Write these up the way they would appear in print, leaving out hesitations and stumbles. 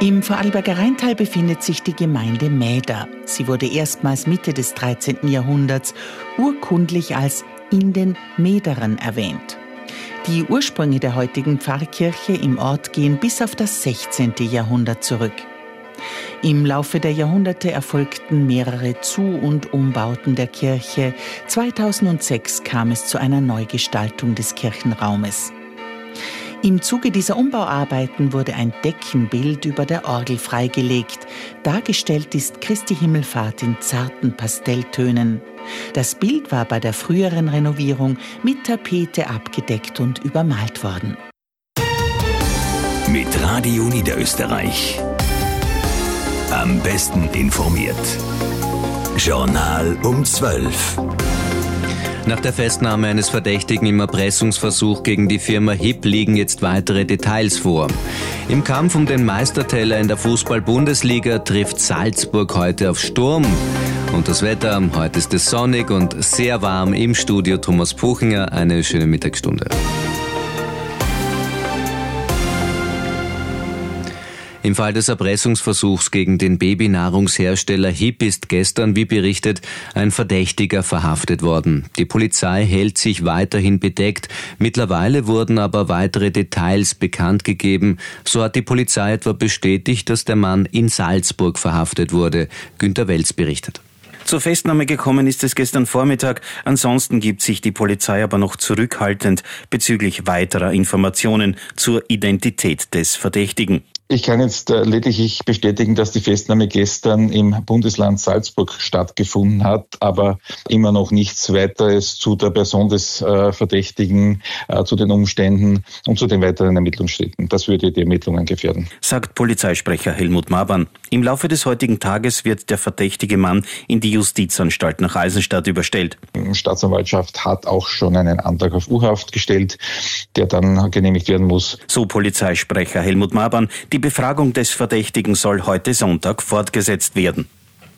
Im Vorarlberger Rheintal befindet sich die Gemeinde Mäder. Sie wurde erstmals Mitte des 13. Jahrhunderts urkundlich als in den Mäderen erwähnt. Die Ursprünge der heutigen Pfarrkirche im Ort gehen bis auf das 16. Jahrhundert zurück. Im Laufe der Jahrhunderte erfolgten mehrere Zu- und Umbauten der Kirche. 2006 kam es zu einer Neugestaltung des Kirchenraumes. Im Zuge dieser Umbauarbeiten wurde ein Deckenbild über der Orgel freigelegt. Dargestellt ist Christi Himmelfahrt in zarten Pastelltönen. Das Bild war bei der früheren Renovierung mit Tapete abgedeckt und übermalt worden. Mit Radio Niederösterreich. Am besten informiert. Journal um 12. Nach der Festnahme eines Verdächtigen im Erpressungsversuch gegen die Firma HIP liegen jetzt weitere Details vor. Im Kampf um den Meisterteller in der Fußball-Bundesliga trifft Salzburg heute auf Sturm. Und das Wetter, heute ist es sonnig und sehr warm im Studio Thomas Puchinger. Eine schöne Mittagsstunde. Im Fall des Erpressungsversuchs gegen den Babynahrungshersteller HIP ist gestern, wie berichtet, ein Verdächtiger verhaftet worden. Die Polizei hält sich weiterhin bedeckt. Mittlerweile wurden aber weitere Details bekannt gegeben. So hat die Polizei etwa bestätigt, dass der Mann in Salzburg verhaftet wurde. Günter Welz berichtet. Zur Festnahme gekommen ist es gestern Vormittag. Ansonsten gibt sich die Polizei aber noch zurückhaltend bezüglich weiterer Informationen zur Identität des Verdächtigen. Ich kann jetzt lediglich bestätigen, dass die Festnahme gestern im Bundesland Salzburg stattgefunden hat, aber immer noch nichts weiteres zu der Person des Verdächtigen, zu den Umständen und zu den weiteren Ermittlungsschritten. Das würde die Ermittlungen gefährden, sagt Polizeisprecher Helmut Mabern. Im Laufe des heutigen Tages wird der verdächtige Mann in die Justizanstalt nach Eisenstadt überstellt. Die Staatsanwaltschaft hat auch schon einen Antrag auf U-Haft gestellt, der dann genehmigt werden muss. So Polizeisprecher Helmut Mabern. Die Befragung des Verdächtigen soll heute Sonntag fortgesetzt werden.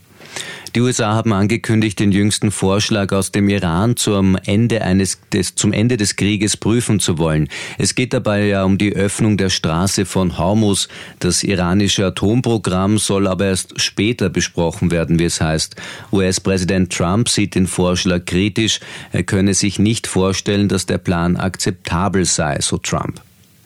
Die USA haben angekündigt, den jüngsten Vorschlag aus dem Iran zum Ende des Krieges prüfen zu wollen. Es geht dabei ja um die Öffnung der Straße von Hormuz. Das iranische Atomprogramm soll aber erst später besprochen werden, wie es heißt. US-Präsident Trump sieht den Vorschlag kritisch. Er könne sich nicht vorstellen, dass der Plan akzeptabel sei, so Trump.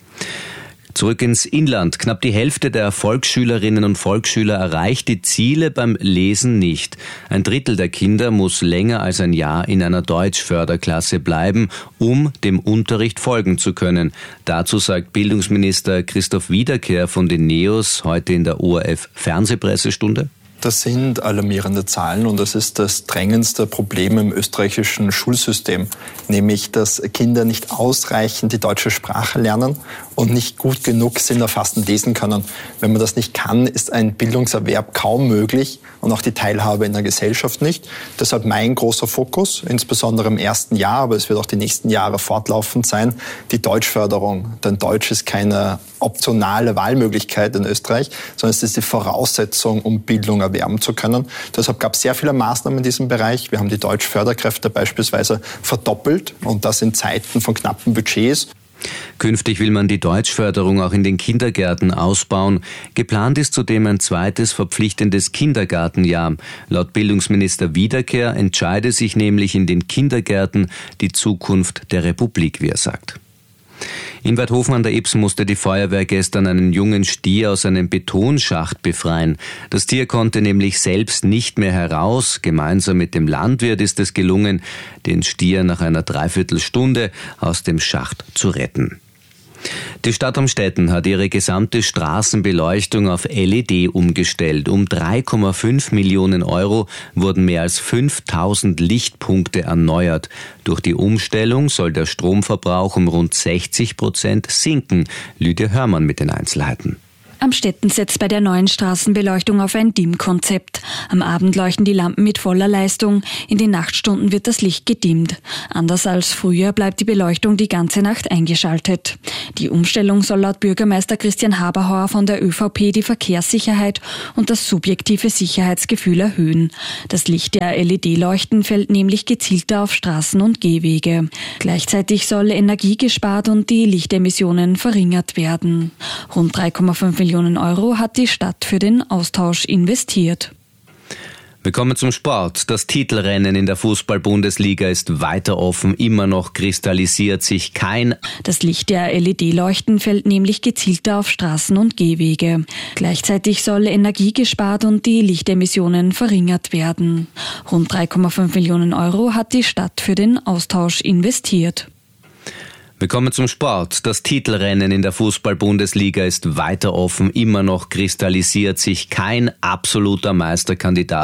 Zurück ins Inland. Knapp die Hälfte der Volksschülerinnen und Volksschüler erreicht die Ziele beim Lesen nicht. 1/3 der Kinder muss länger als ein Jahr in einer Deutschförderklasse bleiben, um dem Unterricht folgen zu können. Dazu sagt Bildungsminister Christoph Wiederkehr von den NEOS heute in der ORF-Fernsehpressestunde. Das sind alarmierende Zahlen und das ist das drängendste Problem im österreichischen Schulsystem, nämlich dass Kinder nicht ausreichend die deutsche Sprache lernen und nicht gut genug sinnerfassend lesen können. Wenn man das nicht kann, ist ein Bildungserwerb kaum möglich und auch die Teilhabe in der Gesellschaft nicht. Deshalb mein großer Fokus, insbesondere im ersten Jahr, aber es wird auch die nächsten Jahre fortlaufend sein, die Deutschförderung. Denn Deutsch ist keine optionale Wahlmöglichkeit in Österreich, sondern es ist die Voraussetzung, um Bildung erwerben zu können. Deshalb gab es sehr viele Maßnahmen in diesem Bereich. Wir haben die Deutschförderkräfte beispielsweise verdoppelt und das in Zeiten von knappen Budgets. Künftig will man die Deutschförderung auch in den Kindergärten ausbauen. Geplant ist zudem ein zweites verpflichtendes Kindergartenjahr. Laut Bildungsminister Wiederkehr entscheide sich nämlich in den Kindergärten die Zukunft der Republik, wie er sagt. In Weidhofen an der Ybbs musste die Feuerwehr gestern einen jungen Stier aus einem Betonschacht befreien. Das Tier konnte nämlich selbst nicht mehr heraus. Gemeinsam mit dem Landwirt ist es gelungen, den Stier nach einer Dreiviertelstunde aus dem Schacht zu retten. Die Stadt Amstetten hat ihre gesamte Straßenbeleuchtung auf LED umgestellt. Um 3,5 Millionen Euro wurden mehr als 5000 Lichtpunkte erneuert. Durch die Umstellung soll der Stromverbrauch um rund 60% sinken. Lydia Hörmann mit den Einzelheiten. Amstetten setzt bei der neuen Straßenbeleuchtung auf ein Dimmkonzept. Am Abend leuchten die Lampen mit voller Leistung, in den Nachtstunden wird das Licht gedimmt. Anders als früher bleibt die Beleuchtung die ganze Nacht eingeschaltet. Die Umstellung soll laut Bürgermeister Christian Haberhauer von der ÖVP die Verkehrssicherheit und das subjektive Sicherheitsgefühl erhöhen. Das Licht der LED-Leuchten fällt nämlich gezielter auf Straßen und Gehwege. Gleichzeitig soll Energie gespart und die Lichtemissionen verringert werden. Rund 3,5 Millionen Millionen Euro hat die Stadt für den Austausch investiert. Wir kommen zum Sport. Das Titelrennen in der Fußball-Bundesliga ist weiter offen. Immer noch kristallisiert sich kein. Das Licht der LED-Leuchten fällt nämlich gezielter auf Straßen und Gehwege. Gleichzeitig soll Energie gespart und die Lichtemissionen verringert werden. Rund 3,5 Millionen Euro hat die Stadt für den Austausch investiert. Wir kommen zum Sport. Das Titelrennen in der Fußball-Bundesliga ist weiter offen. Immer noch kristallisiert sich kein absoluter Meisterkandidat